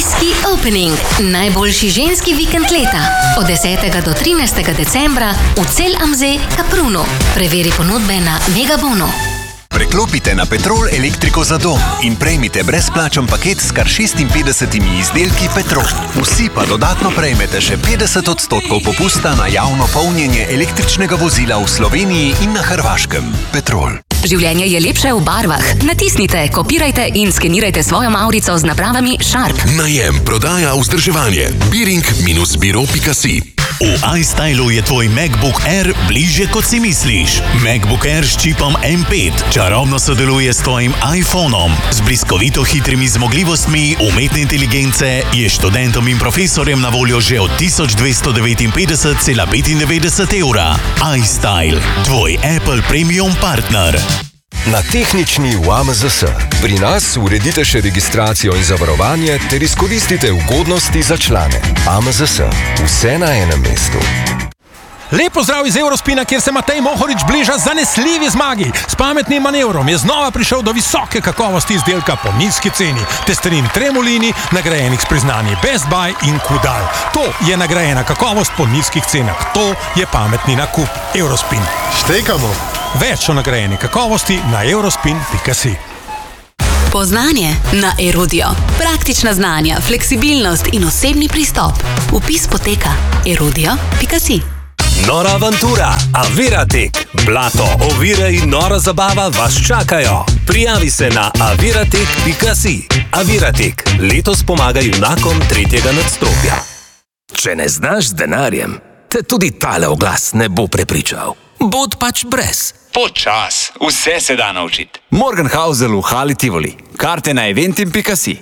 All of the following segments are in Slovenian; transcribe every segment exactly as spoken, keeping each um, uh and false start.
Ženski opening. Najboljši ženski vikend leta. Od desetega do trinajstega decembra v Cel Amze, Kaprunu. Preveri ponudbe na Megabonu. Preklopite na Petrol elektriko za dom in prejmite brezplačen paket s kar šestinpetdesetimi izdelki Petrol. Vsi pa dodatno prejmete še petdeset odstotkov popusta na javno polnjenje električnega vozila v Sloveniji in na Hrvaškem. Petrol. Življenje je lepše v barvah. Natisnite, kopirajte in skenirajte svojo mavrico z napravami Sharp. Najem, prodaja, vzdrževanje. biring dash biro pika si. V iStylu je tvoj MacBook Air bližje, kot si misliš. MacBook Air s čipom M pet čarobno sodeluje s tvojim iPhonom. Z bliskovito hitrimi zmogljivostmi umetne inteligence je študentom in profesorjem na voljo že od tisoč dvesto devetinpetdeset cela petindevetdeset evra. iStyle, tvoj Apple Premium partner. Na tehnični v A M Z S. Pri nas uredite še registracijo in zavarovanje ter izkoristite ugodnosti za člane. A M Z S. Vse na enem mestu. Lep pozdrav iz Eurospina, kjer se Matej Mohorič bliža zanesljivi zmagi. S pametnim manevrom je znova prišel do visoke kakovosti izdelka po nizki ceni. Testerin Tremolini, nagrajenih s priznanji Best Buy in Kudal. To je nagrajena kakovost po nizkih cenah. To je pametni nakup. Eurospin. Štekamo. Več o nagrajeni kakovosti na eurospin pika si. Poznanje na Erudio. Praktična znanja, fleksibilnost in osebni pristop. Vpis poteka erudio pika si. Nora avantura, Aviratek, blato, ovire in nora zabava vas čakajo. Prijavi se na aviratek pika si. Aviratek, letos pomaga junakom tretjega nadstropja. Če ne znaš z denarjem, te tudi tale oglas ne bo prepričal. Bod pač brez. Počas, vse se da naučiti. Morgenhausel v Hali Tivoli. Karte na eventim pika si.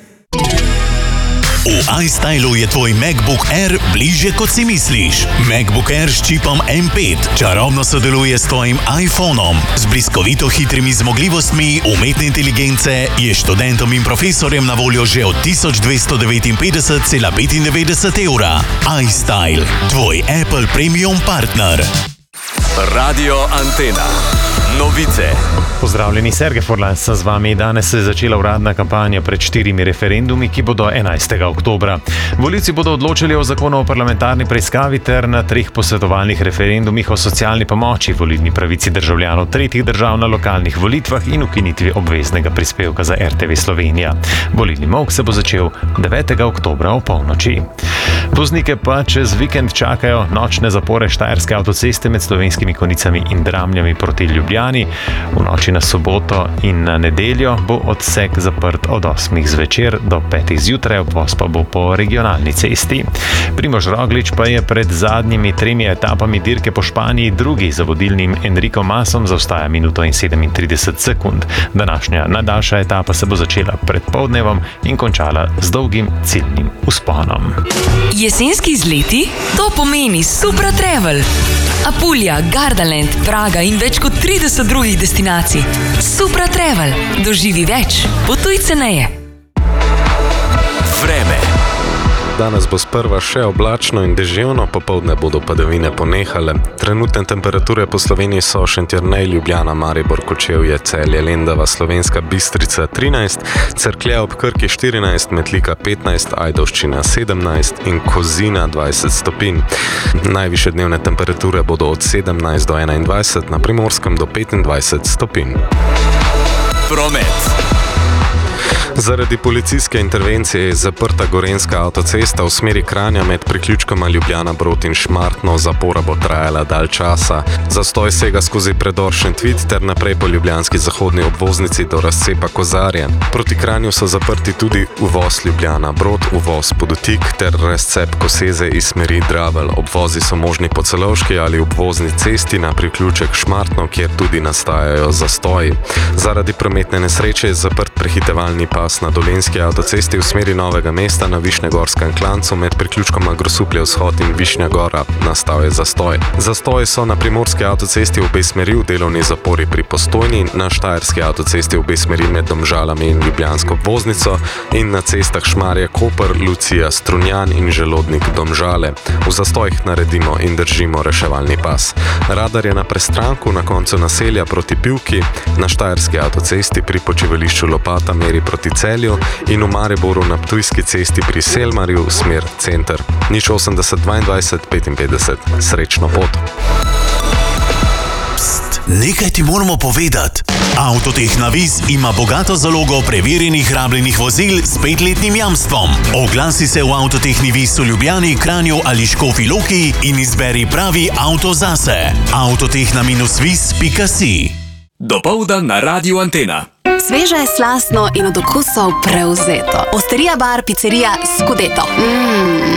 V iStylu je tvoj MacBook Air bližje, kot si misliš. MacBook Air s čipom M pet čarobno sodeluje s tvojim iPhonom. Z bliskovito hitrimi zmogljivostmi umetne inteligence je študentom in profesorjem na voljo že od tisoč dvesto devetinpetdeset cela petindevetdeset evra. iStyle, tvoj Apple Premium partner. Radio Antena. Novice. Pozdravljeni, Sergej Forlan sem z vami. Danes se je začela uradna kampanja pred štirimi referendumi, ki bodo enajstega oktobra. Volivci bodo odločili o zakonu o parlamentarni preiskavi ter na treh posvetovalnih referendumih o socialni pomoči, volilni pravici državljanov tretjih držav na lokalnih volitvah in ukinitvi obveznega prispevka za R T V Slovenija. Volilni molk se bo začel devetega oktobra o polnoči. Voznike pa čez vikend čakajo nočne zapore Štajerske avtoceste med Slovenskimi Konjicami in Dramljami proti Ljubljani. V noči na soboto in na nedeljo bo odsek zaprt od osmih zvečer do petih zjutraj, obvoz pa bo po regionalni cesti. Primož Roglič pa je pred zadnjimi tremi etapami dirke po Španiji drugi, za vodilnim Enrico Masom zaostaja minuto in sedemintrideset sekund. Današnja najdaljša etapa se bo začela pred poldnevom in končala z dolgim ciljnim vzponom. Jesenski izleti? To pomeni Supra Travel. Apulija, Gardaland, Praga in več kot trideset drugih destinacij. Supra Travel. Doživi več. Potuj ceneje. Vreme. Danes bo sprva še oblačno in deževno, popoldne bodo padavine ponehale. Trenutne temperature po Sloveniji so Šentjernej, Ljubljana, Maribor, Kočevje, Celje, Lendava, Slovenska Bistrica trinajst, Cerklje ob Krki štirinajst, Metlika petnajst, Ajdovščina sedemnajst in Kozina dvajset stopinj. Najvišje dnevne temperature bodo od sedemnajst do enaindvajset, na Primorskem do petindvajset stopinj. Promet. Zaradi policijske intervencije je zaprta Gorenjska avtocesta v smeri Kranja med priključkoma Ljubljana, Brod in Šmartno. Zapora bo trajala dalj časa. Zastoj sega skozi predor Šentvid ter naprej po ljubljanski zahodni obvoznici do razcepa Kozarje. Proti Kranju so zaprti tudi uvoz Ljubljana, Brod, uvoz Podotik ter razcep Koseze iz smeri Dravelj. Obvozi so možni po Celovški ali obvozni cesti na priključek Šmartno, kjer tudi nastajajo zastoji. Zaradi prometne nesreče je zaprt prehitevalni pas na Dolenjski avtocesti v smeri Novega mesta na Višnjegorskem klancu med priključkoma Grosuplje vzhod in Višnja Gora. Nastal je zastoj. Zastoji so na Primorski avtocesti v obe smeri v delovni zapori pri Postojni, na Štajerski avtocesti v obe smeri med Domžalami in Ljubljansko obvoznico in na cestah Šmarje, Koper, Lucija, Strunjan in Želodnik Domžale. V zastojih naredimo in držimo reševalni pas. Radar je na prestranku na koncu naselja proti Pivki, na Štajerski avtocesti pri počivališču Lopata meri proti Celju in v Mariboru na Ptujski cesti pri Selmarju smer center. Nič osemdeset dvaindvajset petinpetdeset. Srečno pot. Pst, nekaj ti moramo povedati. Avtotehna Vis ima bogato zalogo preverjenih rabljenih vozil s petletnim jamstvom. Oglasi se v Avtotehni Vis v Ljubljani, Kranju ali Škofji Loki in izberi pravi avto zase. avtotehna vis pika si. Dopoldan na Radiu Antena. Sveže, slastno in od okusov prevzeto. Osterija bar, pizzerija Scudetto. Mm.